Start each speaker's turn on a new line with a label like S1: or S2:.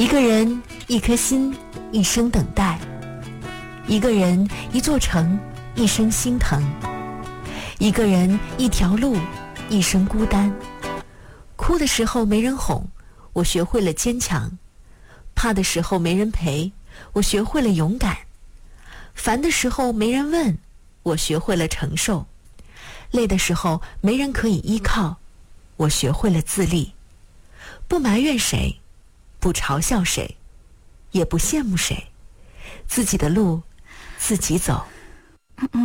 S1: 一个人，一颗心，一生等待；一个人，一座城，一生心疼；一个人，一条路，一生孤单。哭的时候没人哄，我学会了坚强；怕的时候没人陪，我学会了勇敢；烦的时候没人问，我学会了承受；累的时候没人可以依靠，我学会了自立。不埋怨谁，不嘲笑谁，也不羡慕谁，自己的路自己走。